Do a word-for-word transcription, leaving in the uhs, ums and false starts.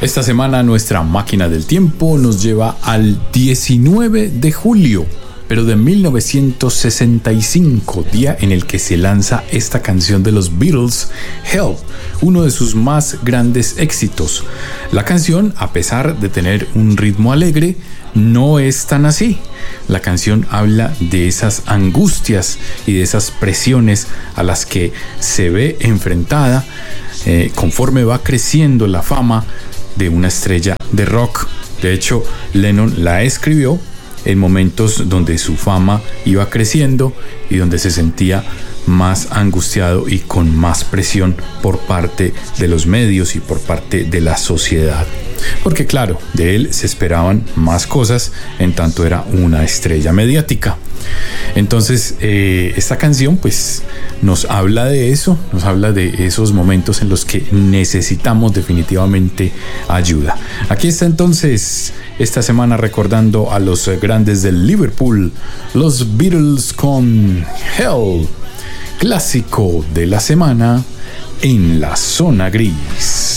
Esta semana nuestra máquina del tiempo nos lleva al diecinueve de julio, pero de mil novecientos sesenta y cinco, día en el que se lanza esta canción de los Beatles, Help, uno de sus más grandes éxitos. La canción, a pesar de tener un ritmo alegre, no es tan así. La canción habla de esas angustias y de esas presiones a las que se ve enfrentada eh, conforme va creciendo la fama de una estrella de rock. De hecho, Lennon la escribió en momentos donde su fama iba creciendo y donde se sentía más angustiado y con más presión por parte de los medios y por parte de la sociedad. Porque claro, de él se esperaban más cosas en tanto era una estrella mediática. Entonces, eh, esta canción pues nos habla de eso, nos habla de esos momentos en los que necesitamos definitivamente ayuda. Aquí está entonces esta semana recordando a los grandes del Liverpool, los Beatles con Help, clásico de la semana en la zona gris.